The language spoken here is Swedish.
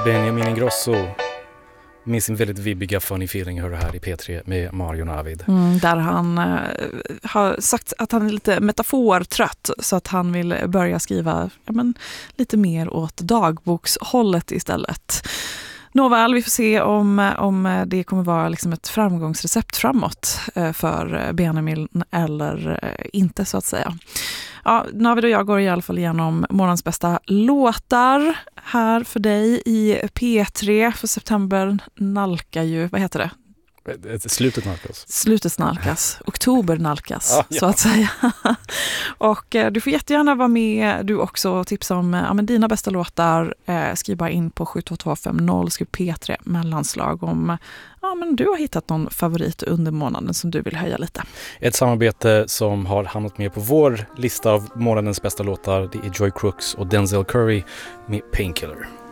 Benjamin Ingrosso med sin väldigt vibbiga Funny Feeling hör det här i P3 med Mario Navid. Där han har sagt att han är lite metafortrött så att han vill börja skriva lite mer åt dagbokshållet istället. Nåväl, vi får se om det kommer vara liksom ett framgångsrecept framåt för Benjamin eller inte så att säga. Ja, Navid och jag går i alla fall igenom månadens bästa låtar här för dig i P3 för september nalkar ju, vad heter det? Slutet nalkas. Oktober nalkas, så att säga. Och du får jättegärna vara med du också och tipsa om dina bästa låtar. Skriv bara in på 72250, skriv P3 mellanslag om du har hittat någon favorit under månaden som du vill höja lite. Ett samarbete som har hamnat med på vår lista av månadens bästa låtar, det är Joy Crooks och Denzel Curry med Painkiller.